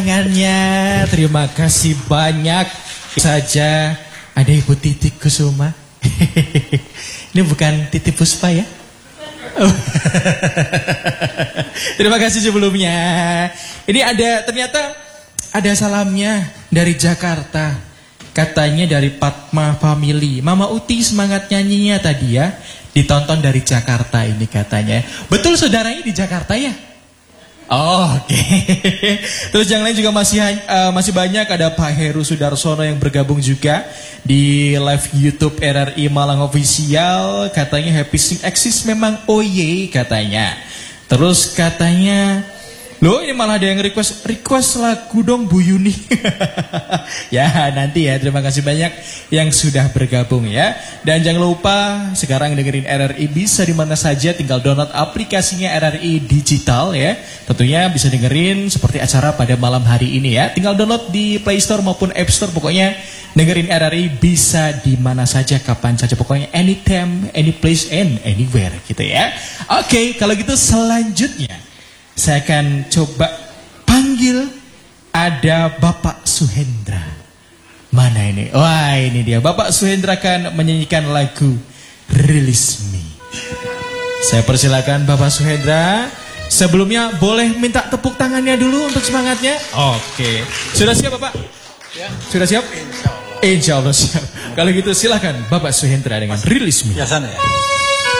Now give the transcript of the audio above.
tangannya. Terima kasih banyak. Saja ada Ibu Titi Kusuma. Ini bukan Titi Puspa ya? Oh. Terima kasih sebelumnya. Ini ternyata ada salamnya dari Jakarta. Katanya dari Padma Family. Mama Uti semangat nyanyinya tadi ya. Ditonton dari Jakarta ini katanya. Betul saudaranya di Jakarta ya? Oh, oke. Terus yang lain juga masih banyak. Ada Pak Heru Sudarsono yang bergabung juga di live YouTube RRI Malang Official. Katanya Happy Sing Exist memang oye katanya. Terus katanya, loh ini malah ada yang request lagu dong Bu Yuni. Ya nanti ya, terima kasih banyak yang sudah bergabung ya. Dan jangan lupa sekarang dengerin RRI bisa di mana saja, tinggal download aplikasinya RRI Digital ya. Tentunya bisa dengerin seperti acara pada malam hari ini ya. Tinggal download di Play Store maupun App Store, pokoknya dengerin RRI bisa di mana saja, kapan saja, pokoknya anytime, any place and anywhere gitu ya. Oke, kalau gitu selanjutnya saya akan coba panggil ada Bapak Suhendra. Mana ini? Wah ini dia. Bapak Suhendra akan menyanyikan lagu Release Me. Saya persilakan Bapak Suhendra. Sebelumnya boleh minta tepuk tangannya dulu untuk semangatnya. Oke. Sudah siap Bapak? Ya. Sudah siap? Insya Allah siap. Kalau gitu silakan Bapak Suhendra dengan Release Me. Ya sana ya.